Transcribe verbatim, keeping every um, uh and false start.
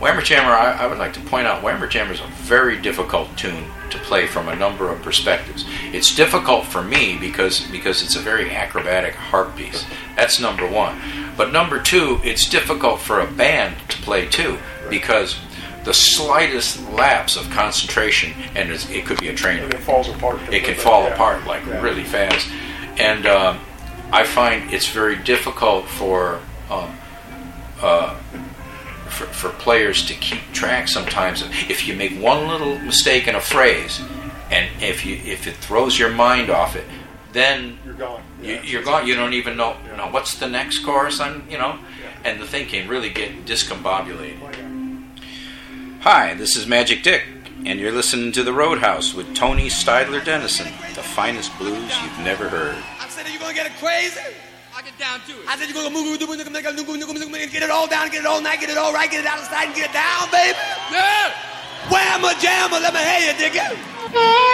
Whammer Jammer, I, I would like to point out, Whammer Jammer is a very difficult tune to play from a number of perspectives. It's difficult for me because because it's a very acrobatic harp piece. That's number one. But number two, it's difficult for a band to play too, because the slightest lapse of concentration, and it's, it could be a train. It falls apart. It can fall yeah. apart like yeah. really fast. And uh, I find it's very difficult for, um, uh, for for players to keep track sometimes. If you make one little mistake in a phrase, and if you if it throws your mind off it, then you're gone. Yeah. You, you're gone. You don't even know. Yeah. You know what's the next chorus? I'm, you know, Yeah. and the thing can really get discombobulated. Hi, this is Magic Dick, and you're listening to The Roadhouse with Tony Stidler Dennison, the finest blues you've never heard. I said, are you going to get it crazy? I get down to it. I said, you're going to move, move, move, move, move, get it all down, get it all night, get it all right, get it out of sight, and get it down, baby. Yeah. Whammer jammer, let me hear you, dig it.